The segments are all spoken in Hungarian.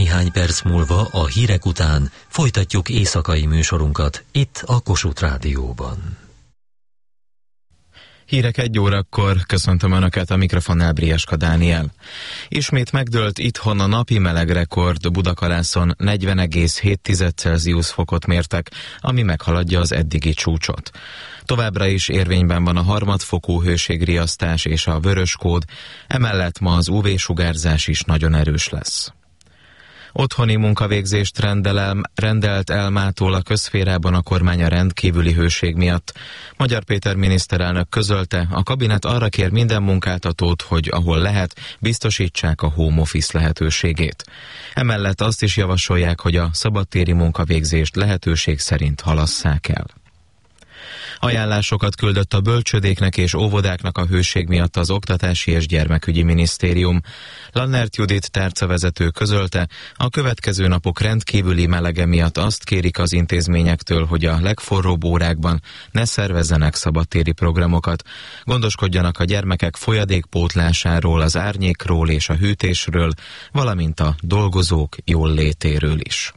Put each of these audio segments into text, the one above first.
Néhány perc múlva a hírek után folytatjuk éjszakai műsorunkat itt a Kossuth Rádióban. Hírek 1 órakor, köszöntöm Önöket, a mikrofonnál Brieska Dániel. Ismét megdőlt itthon a napi melegrekord, Budakalászon 40,7 Celsius fokot mértek, ami meghaladja az eddigi csúcsot. Továbbra is érvényben van a harmadfokú hőségriasztás és a vöröskód, emellett ma az UV-sugárzás is nagyon erős lesz. Otthoni munkavégzést rendelt el mától a közszférában a kormány a rendkívüli hőség miatt. Magyar Péter miniszterelnök közölte, a kabinet arra kér minden munkáltatót, hogy ahol lehet, biztosítsák a home office lehetőségét. Emellett azt is javasolják, hogy a szabadtéri munkavégzést lehetőség szerint halasszák el. Ajánlásokat küldött a bölcsődéknek és óvodáknak a hőség miatt az Oktatási és Gyermekügyi Minisztérium. Lannert Judit tárcavezető közölte, a következő napok rendkívüli melege miatt azt kérik az intézményektől, hogy a legforróbb órákban ne szervezzenek szabadtéri programokat, gondoskodjanak a gyermekek folyadékpótlásáról, az árnyékról és a hűtésről, valamint a dolgozók jóllétéről is.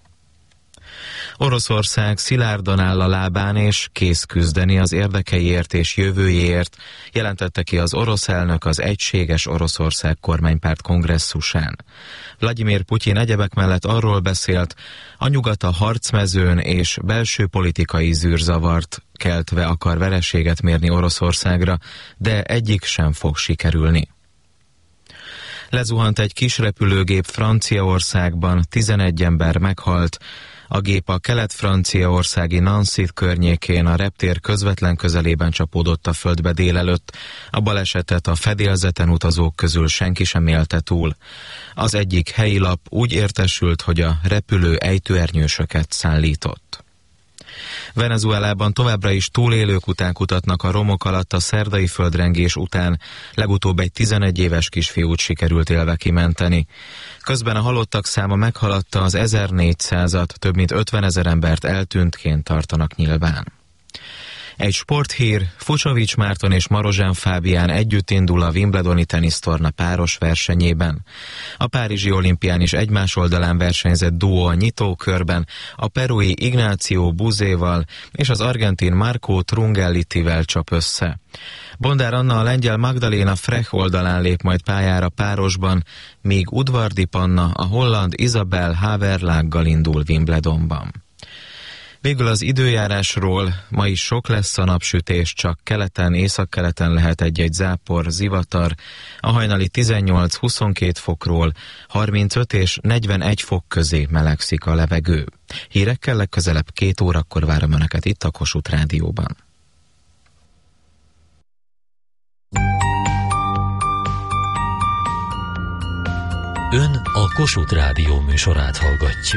Oroszország szilárdan áll a lábán és kész küzdeni az érdekeiért és jövőjéért, jelentette ki az orosz elnök az Egységes Oroszország kormánypárt kongresszusán. Vladimir Putyin egyebek mellett arról beszélt, a nyugat a harcmezőn és belső politikai zűrzavart keltve akar vereséget mérni Oroszországra, de egyik sem fog sikerülni. Lezuhant egy kis repülőgép Franciaországban, 11 ember meghalt. A gép a kelet-franciaországi Nancy környékén a reptér közvetlen közelében csapódott a földbe délelőtt. A balesetet a fedélzeten utazók közül senki sem élte túl. Az egyik helyi lap úgy értesült, hogy a repülő ejtőernyősöket szállított. Venezuelában továbbra is túlélők után kutatnak a romok alatt a szerdai földrengés után, legutóbb egy 11 éves kisfiút sikerült élve kimenteni. Közben a halottak száma meghaladta az 1400-at, több mint 50 000 embert eltűntként tartanak nyilván. Egy sporthír, Fucsovics Márton és Marozsán Fábián együtt indul a Wimbledoni tenisztorna páros versenyében. A párizsi olimpián is egymás oldalán versenyzett duó a nyitókörben, a perui Ignácio Buzéval és az argentin Marco Trungellitivel csap össze. Bondár Anna a lengyel Magdalena Frech oldalán lép majd pályára párosban, míg Udvardi Panna a holland Isabel Haverlággal indul Wimbledonban. Végül az időjárásról, ma is sok lesz a napsütés, csak keleten, északkeleten lehet egy-egy zápor, zivatar, a hajnali 18-22 fokról 35 és 41 fok közé melegszik a levegő. Hírekkel legközelebb 2 órakor várom Önöket itt a Kossuth Rádióban. Ön a Kossuth Rádió műsorát hallgatja.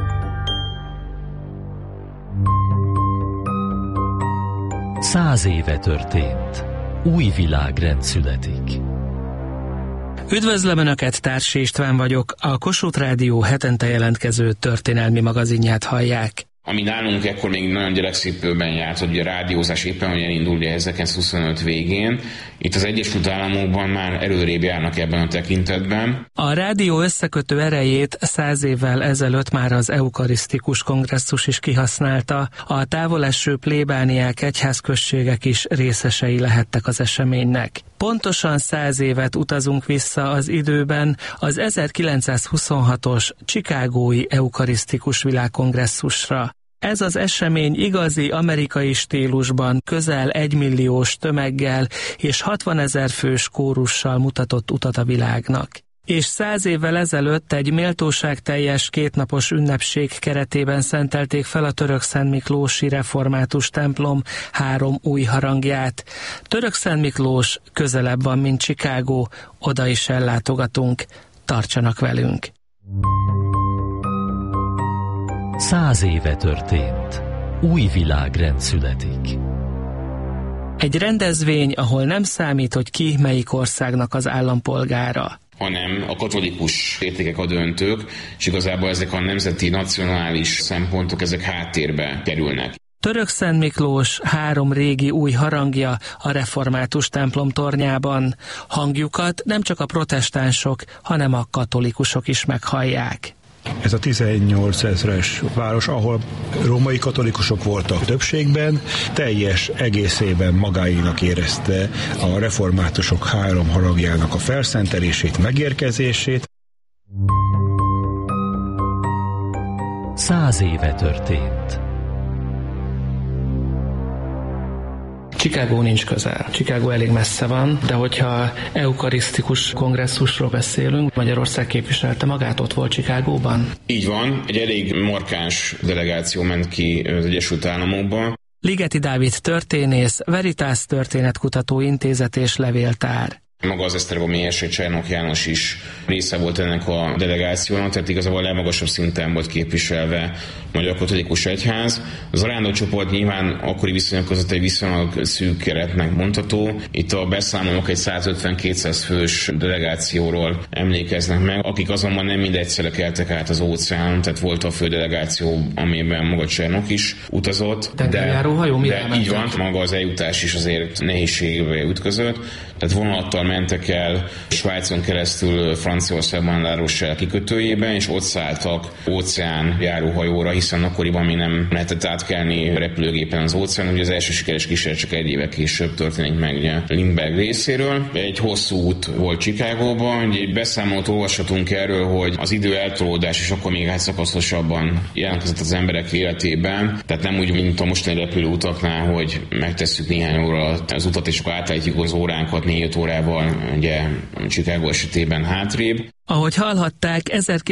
Száz éve történt. Új világrend születik. Üdvözlöm Önöket, Társ István vagyok, a Kossuth Rádió hetente jelentkező történelmi magazinját hallják. Ami nálunk ekkor még nagyon gyerekcipőben járt, hogy a rádiózás éppen olyan indul 1925 végén. Itt az Egyesült Államokban már előrébb járnak ebben a tekintetben. A rádió összekötő erejét 100 évvel ezelőtt már az eukarisztikus kongresszus is kihasználta. A távoleső plébániák, egyházközségek is részesei lehettek az eseménynek. Pontosan 100 évet utazunk vissza az időben az 1926-os Chicagói eukarisztikus világkongresszusra. Ez az esemény igazi amerikai stílusban közel 1 milliós tömeggel és 60 000 fős kórussal mutatott utat a világnak. És 100 évvel ezelőtt egy méltóságteljes 2 napos ünnepség keretében szentelték fel a Törökszentmiklósi református templom 3 új harangját. Törökszentmiklós közelebb van, mint Chicago, oda is ellátogatunk. Tartsanak velünk! 100 éve történt. Új világrend születik. Egy rendezvény, ahol nem számít, hogy ki melyik országnak az állampolgára, hanem a katolikus értékek a döntők, és igazából ezek a nemzeti, nacionális szempontok, ezek háttérbe kerülnek. Törökszentmiklós 3 régi új harangja a református templom tornyában. Hangjukat nem csak a protestánsok, hanem a katolikusok is meghallják. Ez a 18 000-es város, ahol római katolikusok voltak többségben, teljes egészében magáénak érezte a reformátusok 3 haragjának a felszentelését, megérkezését. 100 éve történt. Chicago nincs közel. Chicago elég messze van, de hogyha eukarisztikus kongresszusról beszélünk, Magyarország képviselte magát, ott volt Chicagóban? Így van, egy elég markáns delegáció ment ki az Egyesült Államokba. Ligeti Dávid történész, Veritas Történetkutató Intézet és levéltár. Maga az esztergomi érsek Csernok János is része volt ennek a delegációnak, tehát igazából a legmagasabb szinten volt képviselve a Magyar Katolikus Egyház. Az arándócsoport nyilván akkori viszonyok között egy viszonylag szűk keretnek mondható. Itt a beszámolók egy 150-200 fős delegációról emlékeznek meg, akik azonban nem mindegyszerre keltek át az óceánon, tehát volt a fődelegáció, amiben maga Csernok is utazott. De így van, maga az eljutás is azért nehézségbe ütközött. Tehát vonalattal mentek el Svájcon keresztül Franciaországban La Rochelle kikötőjében, és ott szálltak óceán járóhajóra, hiszen akkoriban még nem lehetett átkelni repülőgépen az óceán, ugye az első sikeres kísérlet csak 1 évvel később történik meg ugye Lindbergh részéről. Egy hosszú út volt Chicagóban, egy beszámolót olvashatunk erről, hogy az idő eltolódás is akkor még szakaszosabban jelentkezett az emberek életében, tehát nem úgy, mint a mostani repülőutaknál, hogy megtesszük néhány óra az utat, és akkor átállítjuk az óránkat 4 órával, ugye Chicago esetében hátrébb. Ahogy hallhatták,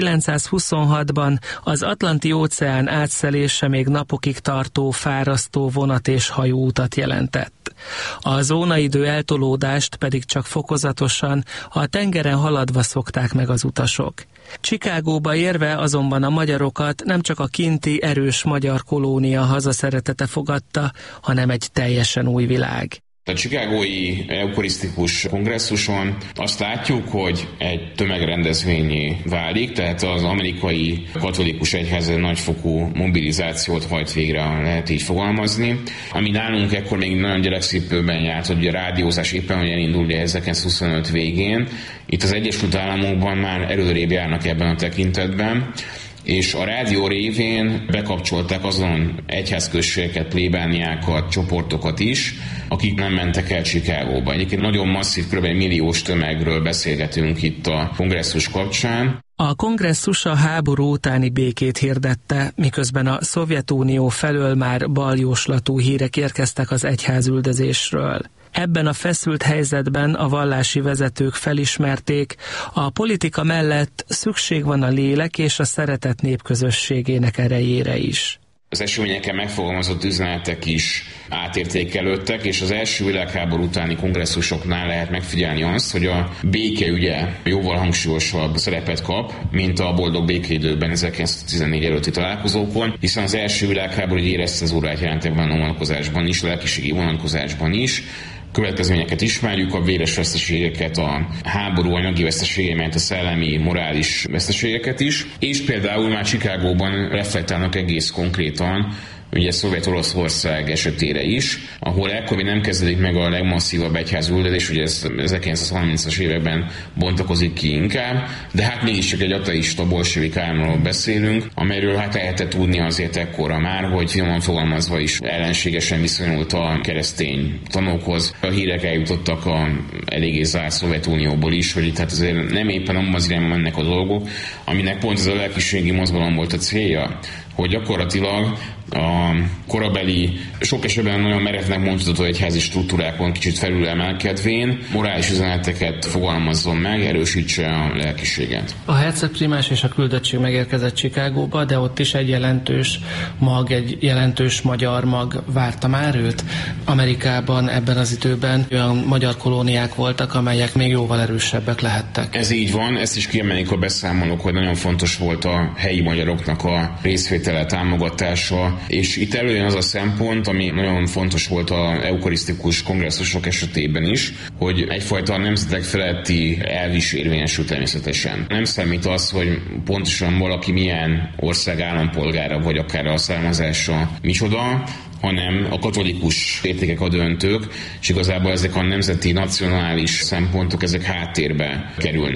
1926-ban az Atlanti-óceán átszelése még napokig tartó fárasztó vonat- és hajóutat jelentett. A zónaidő eltolódást pedig csak fokozatosan, a tengeren haladva szokták meg az utasok. Chicagóba érve azonban a magyarokat nem csak a kinti erős magyar kolónia hazaszeretete fogadta, hanem egy teljesen új világ. A chicagói eukarisztikus kongresszuson azt látjuk, hogy egy tömegrendezvényé válik, tehát az amerikai katolikus egyház egy nagyfokú mobilizációt hajt végre, lehet így fogalmazni. Ami nálunk ekkor még nagyon gyerekcipőben járt, hogy a rádiózás éppen, hogy elindul 1925 végén. Itt az Egyesült Államokban már előrébb járnak ebben a tekintetben, és a rádió révén bekapcsolták azon egyházközségeket, plébániákat, csoportokat is, akik nem mentek el Chicagóba. Egyébként nagyon masszív, kb. 1 milliós tömegről beszélgetünk itt a kongresszus kapcsán. A kongresszus a háború utáni békét hirdette, miközben a Szovjetunió felől már baljóslatú hírek érkeztek az egyházüldözésről. Ebben a feszült helyzetben a vallási vezetők felismerték, a politika mellett szükség van a lélek és a szeretet népközösségének erejére is. Az eseményeken megfogalmazott üzenetek is átértékelődtek, és az első világháború utáni kongresszusoknál lehet megfigyelni azt, hogy a békeügye jóval hangsúlyosabb szerepet kap, mint a boldog békeidőben 1914 előtti találkozókon, hiszen az első világháború érezte az órát jelentekben a vonatkozásban is, a lelkiségi vonatkozásban is. Következményeket ismerjük, a véres veszteségeket, a háború anyagi veszteségeket, a szellemi, morális veszteségeket is, és például már Chicagóban reflektálnak egész konkrétan ugye Szovjet-Oroszország esetére is, ahol ekkor nem kezdődik meg a legmasszívabb egyházüldözés, ugye ez 1930-as években bontakozik ki inkább, de hát mégiscsak egy ateista bolsevik államról beszélünk, amelyről hát lehetett tudni azért ekkora már, hogy finoman fogalmazva is ellenségesen viszonyult a keresztény tanúkhoz. A hírek eljutottak a eléggé zárt Szovjetunióból is, hogy itt hát azért nem éppen abban az irányban mennek a dolgok, aminek pont ez a lelkiségi mozgalom volt a célja, hogy gyakorlatilag a korabeli, sok esetben nagyon merevnek mondható egyházi struktúrákon kicsit felülemelkedvén morális üzeneteket fogalmazzon meg, erősítse a lelkiséget. A hercegprímás és a küldöttség megérkezett Chicagóba, de ott is egy jelentős mag, egy jelentős magyar mag várta már őt. Amerikában ebben az időben olyan magyar kolóniák voltak, amelyek még jóval erősebbek lehettek. Ez így van, ezt is kiemelik a beszámolók, hogy nagyon fontos volt a helyi magyaroknak a részvétele, támogatása, és itt előjön az a szempont, ami nagyon fontos volt a eukarisztikus kongresszusok esetében is, hogy egyfajta nemzetek feletti elv is érvényesül természetesen. Nem számít az, hogy pontosan valaki milyen ország állampolgára, vagy akár a származása micsoda, hanem a katolikus értékek a döntők, és igazából ezek a nemzeti, nacionális szempontok, ezek háttérbe kerülnek.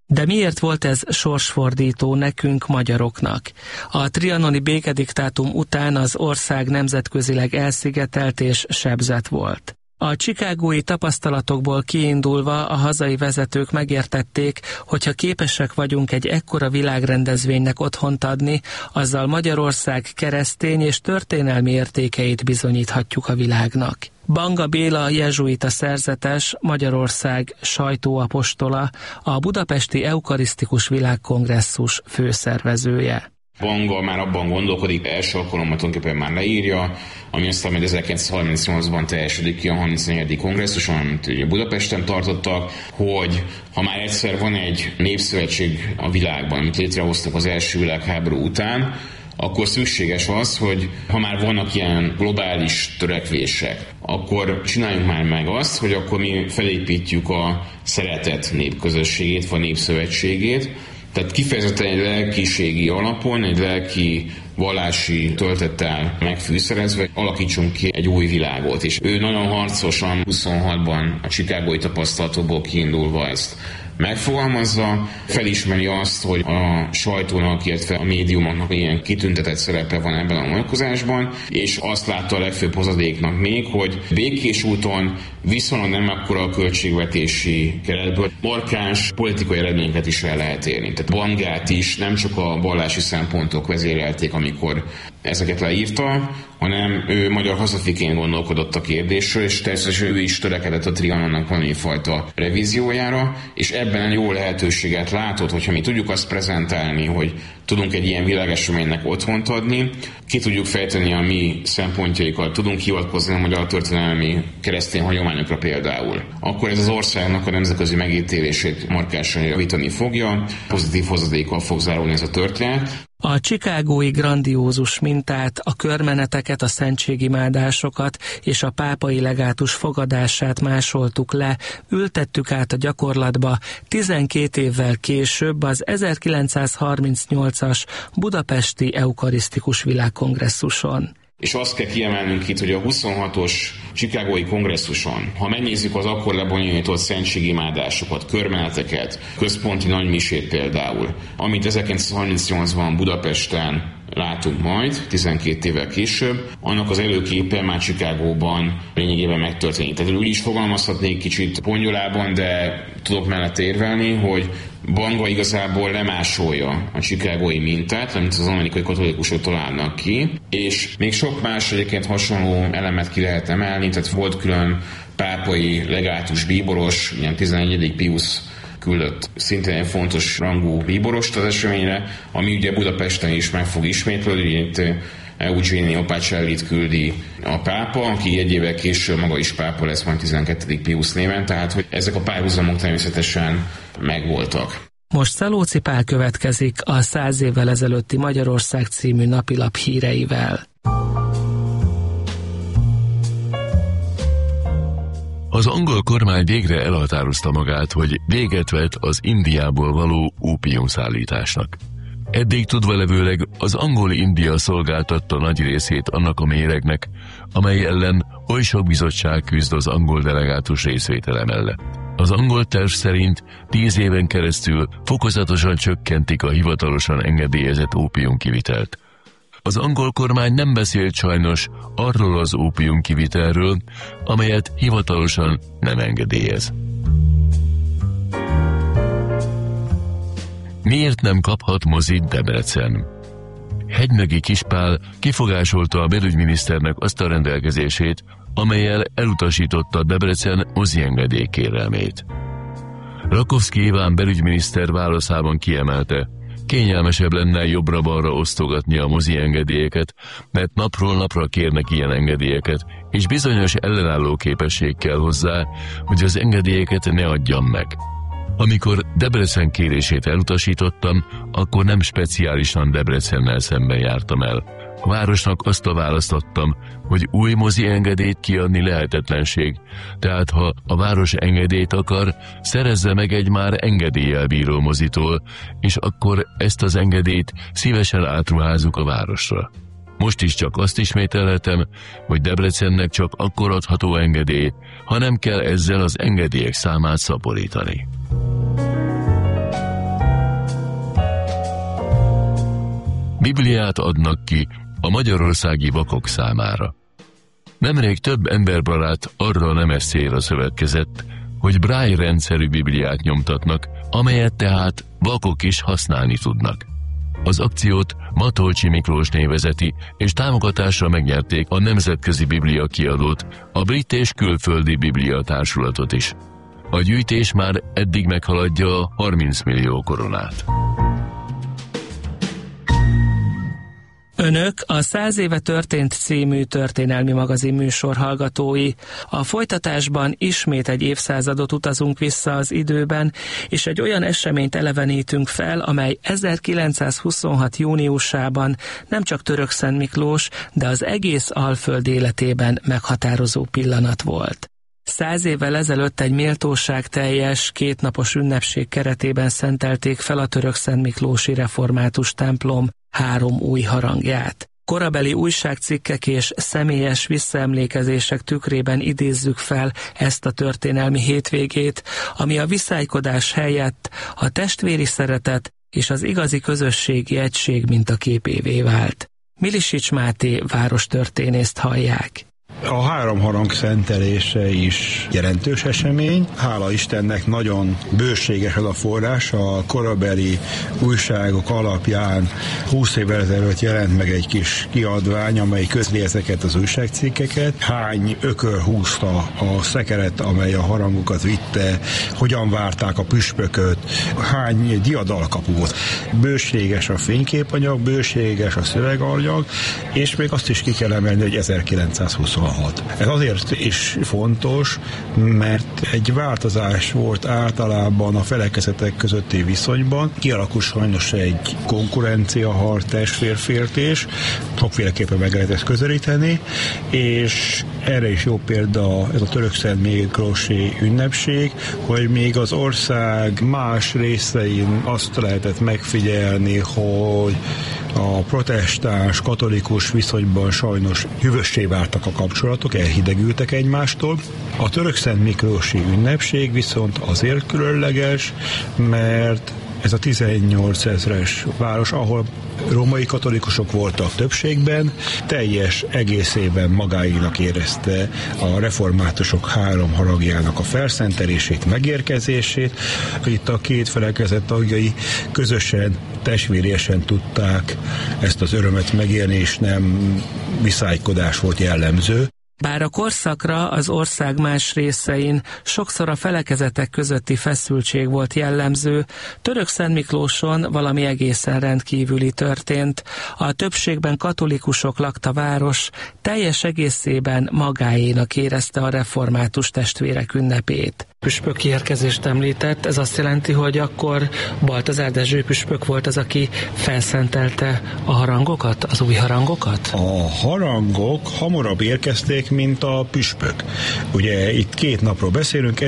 De miért volt ez sorsfordító nekünk, magyaroknak? A trianoni békediktátum után az ország nemzetközileg elszigetelt és sebzett volt. A chicagói tapasztalatokból kiindulva a hazai vezetők megértették, hogyha képesek vagyunk egy ekkora világrendezvénynek otthont adni, azzal Magyarország keresztény és történelmi értékeit bizonyíthatjuk a világnak. Banga Béla jezsuita szerzetes, Magyarország sajtóapostola, a Budapesti Eukarisztikus Világkongresszus főszervezője. Banga már abban gondolkodik, első alkalommal tulajdonképpen már leírja, ami aztán majd 1938-ban teljesedik ki a 34. kongresszus, amit ugye Budapesten tartottak, hogy ha már egyszer van egy népszövetség a világban, amit létrehoztak az első világháború után, akkor szükséges az, hogy ha már vannak ilyen globális törekvések, akkor csináljunk már meg azt, hogy akkor mi felépítjük a szeretet népközösségét, vagy népszövetségét. Tehát kifejezetten egy lelkiségi alapon, egy lelki vallási töltettel megfűszerezve alakítsunk ki egy új világot. És ő nagyon harcosan 26-ban a chicagói tapasztalatokból kiindulva ezt megfogalmazza, felismeri azt, hogy a sajtónak, illetve a médiumoknak ilyen kitüntetett szerepe van ebben a vonatkozásban, és azt látta a legfőbb hozadéknak még, hogy békés úton viszonylag nem akkora a költségvetési keretből markáns politikai eredményeket is el lehet érni. Tehát Bangát is nem csak a vallási szempontok vezérelték, amikor ezeket leírta, hanem ő magyar hazafiként gondolkodott a kérdésről, és természetesen ő is törekedett a Trianonnak valami fajta revíziójára, és ebben egy jó lehetőséget látott, hogyha mi tudjuk azt prezentálni, hogy tudunk egy ilyen világeseménynek otthont adni, ki tudjuk fejteni a mi szempontjaikat, tudunk hivatkozni a magyar történelmi keresztény hagyományokra például, akkor ez az országnak a nemzetközi megítélését markánsan javítani fogja, pozitív hozadékkal fog zárulni ez a történet. A chicagói grandiózus mintát, a körmeneteket, a szentségimádásokat és a pápai legátus fogadását másoltuk le, ültettük át a gyakorlatba 12 évvel később az 1938-as Budapesti Eukarisztikus Világkongresszuson. És azt kell kiemelnünk itt, hogy a 26-os chicagói kongresszuson, ha megnézzük az akkor lebonyolított szentségimádásokat, körmeneteket, központi nagymisét például, amit 1938-ban Budapesten látunk majd, 12 évvel később, annak az előképe már Chicagóban lényegében megtörténik. Tehát úgy is fogalmazhatnék kicsit pongyolában, de tudok mellett érvelni, hogy Banga igazából lemásolja a chicagói mintát, amit az amerikai katolikusok találnak ki, és még sok más egyébként hasonló elemet ki lehet emelni, tehát volt külön pápai legátus bíboros, ilyen 11. Pius küldött szintén egy fontos rangú bíborost az eseményre, ami ugye Budapesten is meg fog ismétlődni, itt Eugenio Pacellit küldi a pápa, aki egy évvel később maga is pápa lesz, majd 12. Pius néven, tehát hogy ezek a párhuzamok természetesen megvoltak. Most Szalóci Pál következik a 100 évvel ezelőtti Magyarország című napilap híreivel. Az angol kormány végre elhatározta magát, hogy véget vet az Indiából való ópiumszállításnak. Eddig tudvalevőleg az Angol-India szolgáltatta nagy részét annak a méregnek, amely ellen oly sok bizottság küzd az angol delegátus részvétele mellett. Az angol terv szerint 10 éven keresztül fokozatosan csökkentik a hivatalosan engedélyezett ópiumkivitelt. Az angol kormány nem beszélt sajnos arról az ópiumkivitelről, amelyet hivatalosan nem engedélyez. Miért nem kaphat mozit Debrecen? Hegymegi Kispál kifogásolta a belügyminiszternek azt a rendelkezését, amellyel elutasította Debrecen moziengedély kérelmét. Rakovszky Iván belügyminiszter válaszában kiemelte, kényelmesebb lenne jobbra-balra osztogatni a moziengedélyeket, mert napról napra kérnek ilyen engedélyeket, és bizonyos ellenálló képesség kell hozzá, hogy az engedélyeket ne adjam meg. Amikor Debrecen kérését elutasítottam, akkor nem speciálisan Debrecennel szemben jártam el. A városnak azt a választottam, hogy új mozi engedélyt kiadni lehetetlenség, tehát ha a város engedélyt akar, szerezze meg egy már engedéllyel bíró mozitól, és akkor ezt az engedélyt szívesen átruházzuk a városra. Most is csak azt ismételhetem, hogy Debrecennek csak akkor adható engedély, ha nem kell ezzel az engedélyek számát szaporítani. Bibliát adnak ki a magyarországi vakok számára. Nemrég több emberbarát arra a nemes célra szövetkezett, hogy Braille rendszerű Bibliát nyomtatnak, amelyet tehát vakok is használni tudnak. Az akciót Matolcsi Miklós névezeti, és támogatásra megnyerték a Nemzetközi Biblia Kiadót, a Brit és Külföldi Biblia Társulatot is. A gyűjtés már eddig meghaladja a 30 millió koronát. Önök a 100 éve történt című történelmi magazin műsor hallgatói. A folytatásban ismét egy évszázadot utazunk vissza az időben, és egy olyan eseményt elevenítünk fel, amely 1926. júniusában nem csak Törökszent Miklós, de az egész Alföld életében meghatározó pillanat volt. 100 évvel ezelőtt egy méltóságteljes, kétnapos ünnepség keretében szentelték fel a Törökszentmiklósi református templom 3 új harangját. Korabeli újságcikkek és személyes visszaemlékezések tükrében idézzük fel ezt a történelmi hétvégét, ami a viszálykodás helyett a testvéri szeretet és az igazi közösségi egység mintaképévé vált. Milisics Máté várostörténészt hallják. A 3 harang szentelése is jelentős esemény. Hála Istennek nagyon bőséges az a forrás. A korabeli újságok alapján 20 évvel ezelőtt jelent meg egy kis kiadvány, amely közli ezeket az újságcikkeket. Hány ökör húzta a szekeret, amely a harangokat vitte, hogyan várták a püspököt, hány diadalkapu volt. Bőséges a fényképanyag, bőséges a szöveganyag, és még azt is ki kell emelni, hogy 1926. Ez azért is fontos, mert egy változás volt általában a felekezetek közötti viszonyban. Kialakul sajnos egy konkurenciaharc, testvérféltés, sokféleképpen meg lehet ezt közelíteni, és erre is jó példa ez a Törökszentmiklósi ünnepség, hogy még az ország más részein azt lehetett megfigyelni, hogy a protestáns, katolikus viszonyban sajnos hűvössé váltak a kapcsolatok, elhidegültek egymástól. A Törökszentmiklósi ünnepség viszont azért különleges, mert ez a 18 000-es város, ahol római katolikusok voltak többségben, teljes egészében magáénak érezte a reformátusok 3 haragjának a felszentelését, megérkezését. Itt a két felekezet tagjai közösen, testvériesen tudták ezt az örömet megélni, és nem viszálykodás volt jellemző. Bár a korszakra az ország más részein sokszor a felekezetek közötti feszültség volt jellemző, Törökszentmiklóson valami egészen rendkívüli történt. A többségben katolikusok lakta város teljes egészében magáénak érezte a református testvérek ünnepét. Püspöki érkezést említett, ez azt jelenti, hogy akkor Baltazár Dezső püspök volt az, aki felszentelte a harangokat, az új harangokat? A harangok hamarabb érkezték, mint a püspök. Ugye itt 2 napról beszélünk,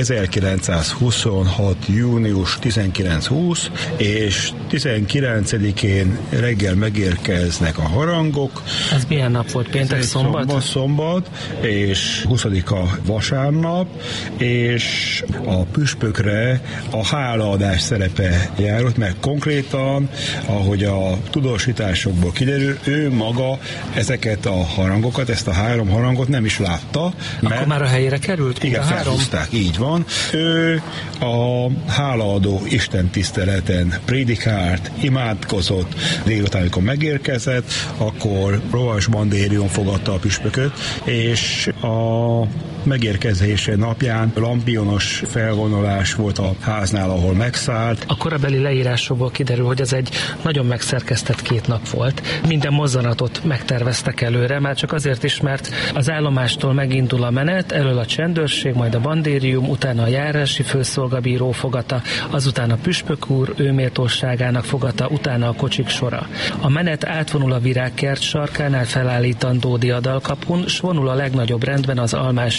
1926. június 19-20, és 19-én reggel megérkeznek a harangok. Ez milyen nap volt? Péntek, szombat? Szombat, és 20-a vasárnap, és a püspökre a hálaadás szerepe járott, mert konkrétan, ahogy a tudósításokból kiderül, ő maga ezeket a harangokat, ezt a 3 harangot nem is látta. Akkor már a helyére került? Igen, felhúzták, így van. Ő a hálaadó istentiszteleten prédikált, imádkozott, délután, amikor megérkezett, akkor lovas bandérium fogadta a püspököt, és a megérkezése napján lampionos felvonulás volt a háznál, ahol megszállt. A korabeli leírásokból kiderül, hogy ez egy nagyon megszerkesztett 2 nap volt. Minden mozzanatot megterveztek előre, már csak azért is, mert az állomástól megindul a menet, elől a csendőrség, majd a bandérium, utána a járási főszolgabíró fogata, azután a püspök úr ő méltóságának fogata, utána a kocsik sora. A menet átvonul a virágkert sarkánál felállítandó diadalkapun, s vonul a legnagyobb rendben az Almási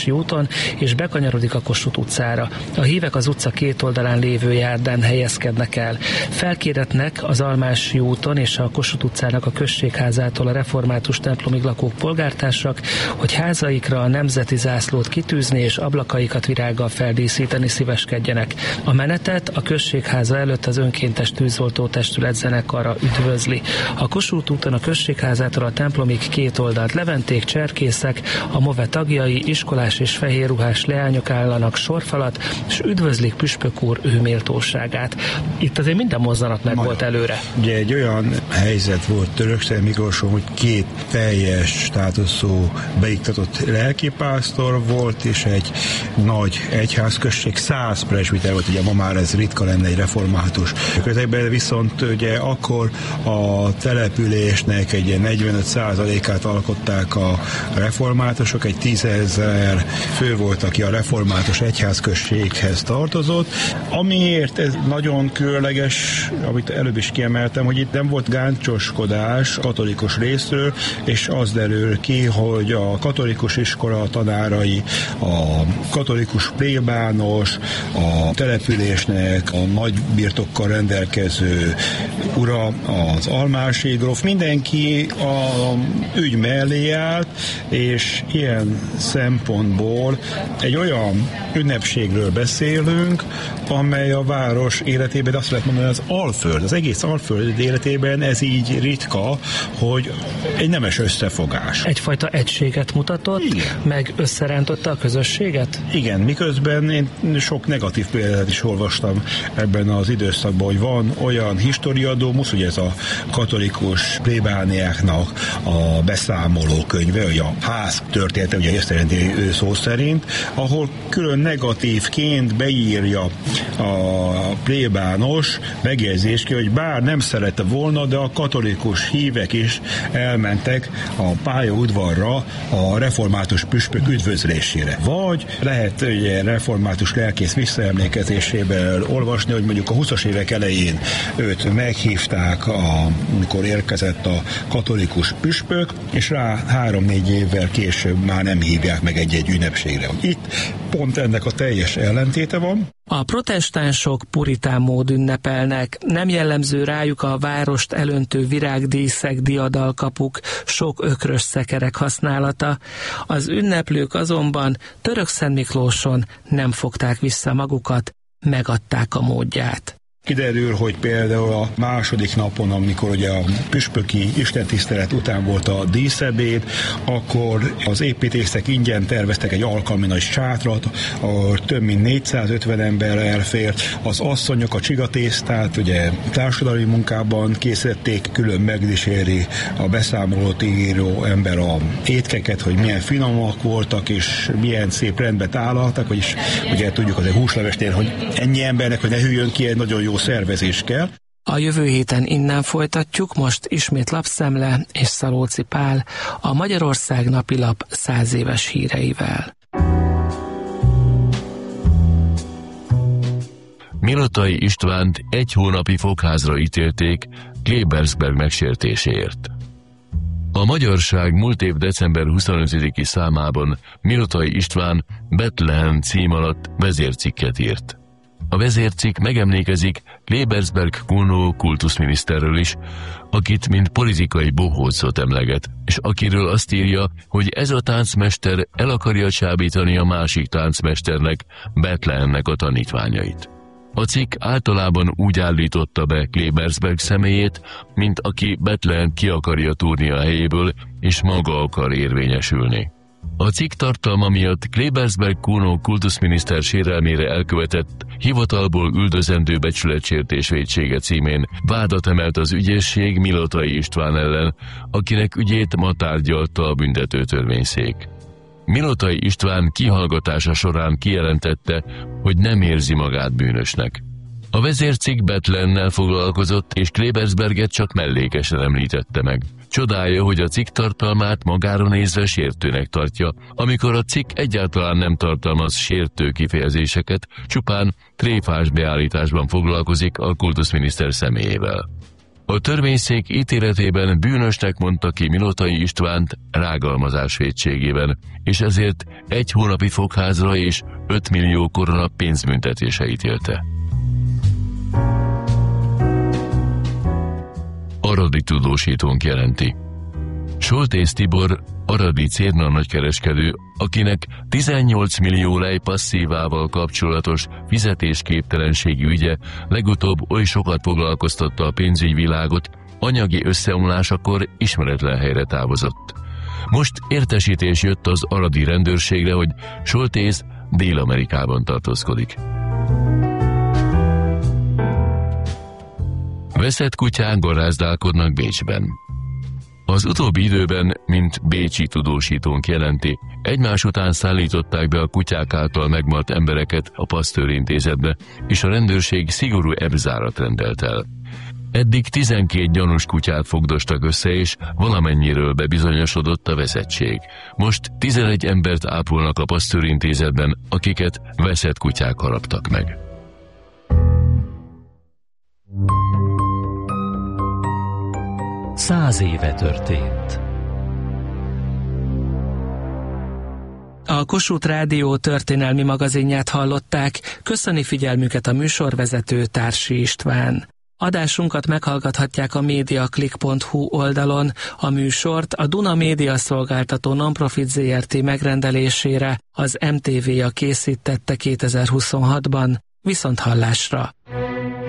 Almási úton, és bekanyarodik a Kossuth utcára. A hívek az utca két oldalán lévő járdán helyezkednek el. Felkéretnek az Almási úton és a Kossuth utcának a községházától a református templomig lakók polgártársak, hogy házaikra a nemzeti zászlót kitűzni és ablakaikat virággal feldíszíteni szíveskedjenek. A menetet a községháza előtt az önkéntes tűzoltó testület zenekara üdvözli. A Kossuth úton a községházától a templomig két oldalt leventék, cserkészek, a MOVE tagjai, iskolás és fehérruhás leányok állanak sorfalat, és üdvözlik püspök úr ő méltóságát. Itt azért minden mozzanat meg volt előre. Ugye egy olyan helyzet volt Törökszent Miklóson, hogy két teljes státuszú beiktatott lelkipásztor volt, és egy nagy egyházközség, 100 presbiter volt, ugye ma már ez ritka lenne egy református közegben, viszont ugye akkor a településnek egy 45%-át alkották a reformátusok, egy 10 000 fő volt, aki a református egyházközséghez tartozott. Amiért ez nagyon különleges, amit előbb is kiemeltem, hogy itt nem volt gáncsoskodás katolikus részről, és az derül ki, hogy a katolikus iskola tanárai, a katolikus plébános, a településnek a nagy birtokkal rendelkező ura, az Almási gróf, mindenki a ügy mellé állt, és ilyen szempontból egy olyan ünnepségről beszélünk, amely a város életében, azt lehet mondani, az Alföld, az egész Alföld életében ez így ritka, hogy egy nemes összefogás. Egyfajta egységet mutatott, igen, meg összerántotta a közösséget? Igen, miközben én sok negatív példát is olvastam ebben az időszakban, hogy van olyan historiadomus, ugye ez a katolikus plébániáknak a beszámoló könyve, hogy a ház története, ugye ezt jelenti szó szerint, ahol külön negatívként beírja a plébános megjegyzést, hogy bár nem szerette volna, de a katolikus hívek is elmentek a pályaudvarra a református püspök üdvözlésére. Vagy lehet ugye református lelkész visszaemlékezéséből olvasni, hogy mondjuk a 20-as évek elején őt meghívták, amikor érkezett a katolikus püspök, és rá 3-4 évvel később már nem hívják meg egy-egy ünnepségre. Itt pont ennek a teljes ellentéte van. A protestánsok puritán mód ünnepelnek, nem jellemző rájuk a várost elöntő virágdíszek, diadalkapuk, sok ökrös szekerek használata. Az ünneplők azonban Törökszent Miklóson nem fogták vissza magukat, megadták a módját. Kiderül, hogy például a második napon, amikor ugye a püspöki istentisztelet után volt a díszebéd, akkor az építészek ingyen terveztek egy alkalmi nagy sátrat, ahol több mint 450 ember elfért. Az asszonyok a csigatésztát ugye társadalmi munkában készítették, külön megdíséri a beszámolót író ember a étkeket, hogy milyen finomak voltak, és milyen szép rendbe tálaltak, vagyis ugye tudjuk azért húslevesnél, hogy ennyi embernek, hogy ne hűljön ki, egy nagyon jó szervezés kell. A jövő héten innen folytatjuk, most ismét Lapszemle és Szalóci Pál, a Magyarország napilap 100 éves híreivel. Milotai Istvánt 1 hónapi fogházra ítélték Klebersberg megsértéséért. A Magyarság múlt év december 25-i számában Milotai István Betlehem cím alatt vezércikket írt. A vezércikk megemlékezik Klebersberg Kuno kultuszminiszterről is, akit mint politikai bohócot emleget, és akiről azt írja, hogy ez a táncmester el akarja csábítani a másik táncmesternek, Betlehemnek a tanítványait. A cikk általában úgy állította be Klebersberg személyét, mint aki Betlehemt ki akarja túrni a helyéből, és maga akar érvényesülni. A cikk tartalma miatt Klebersberg Kuno kultuszminiszter sérelmére elkövetett hivatalból üldözendő becsületsértés vétsége címén vádat emelt az ügyészség Milotai István ellen, akinek ügyét ma tárgyalta a büntetőtörvényszék. Milotai István kihallgatása során kijelentette, hogy nem érzi magát bűnösnek. A vezércikk Betlehemmel foglalkozott, és Klebersberget csak mellékesen említette meg. Csodálja, hogy a cikk tartalmát magára nézve sértőnek tartja, amikor a cikk egyáltalán nem tartalmaz sértő kifejezéseket, csupán tréfás beállításban foglalkozik a kultuszminiszter személyével. A törvényszék ítéletében bűnösnek mondta ki Milotai Istvánt rágalmazás vétségében, és ezért 1 hónapi fogházra és 5 millió korona pénzbüntetése ítélte. Aradi tudósítónk jelenti. Soltész Tibor, aradi Cérna nagykereskedő, akinek 18 millió lej passzívával kapcsolatos fizetésképtelenségi ügye legutóbb oly sokat foglalkoztatta a pénzügyvilágot, anyagi összeomlásakor ismeretlen helyre távozott. Most értesítés jött az aradi rendőrségre, hogy Soltész Dél-Amerikában tartózkodik. Veszett kutyák garázdálkodnak Bécsben. Az utóbbi időben, mint bécsi tudósítónk jelenti, egymás után szállították be a kutyák által megmaradt embereket a Pasteur intézetbe, és a rendőrség szigorú ebzárat rendelt el. Eddig 12 gyanús kutyát fogdostak össze, és valamennyiről bebizonyosodott a veszettség. Most 11 embert ápolnak a Pasteur intézetben, akiket veszett kutyák haraptak meg. Száz éve történt. A Kossuth Rádió történelmi magazinját hallották, köszöni figyelmüket a műsorvezető Társi István. Adásunkat meghallgathatják a mediaclick.hu oldalon, a műsort a Duna Média Szolgáltató Nonprofit Zrt. Megrendelésére az MTV-ja készítette 2026-ban, viszonthallásra.